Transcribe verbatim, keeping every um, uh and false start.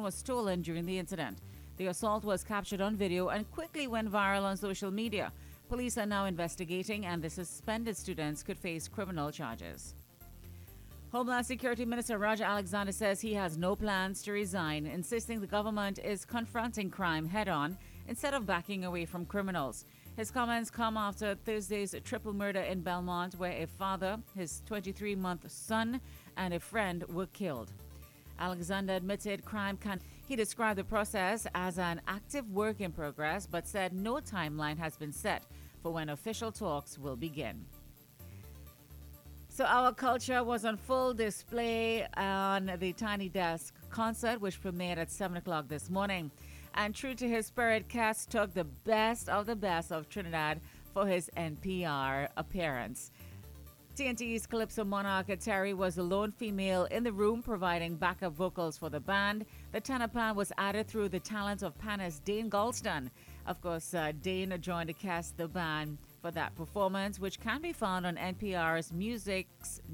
was stolen during the incident. The assault was captured on video and quickly went viral on social media. Police are now investigating, and the suspended students could face criminal charges. Homeland Security Minister Roger Alexander says he has no plans to resign, insisting the government is confronting crime head-on instead of backing away from criminals. His comments come after Thursday's triple murder in Belmont, where a father, his twenty-three-month son, and a friend were killed. Alexander admitted crime can. He described the process as an active work in progress, but said no timeline has been set for when official talks will begin. So our culture was on full display on the Tiny Desk concert, which premiered at seven o'clock this morning. And true to his spirit, Cass took the best of the best of Trinidad for his N P R appearance. T N T's Calypso Monarch Terry was the lone female in the room, providing backup vocals for the band. The tenor pan was added through the talent of panist Dane Galston. Of course, uh, Dane joined the cast the band for that performance, which can be found on N P R's Music's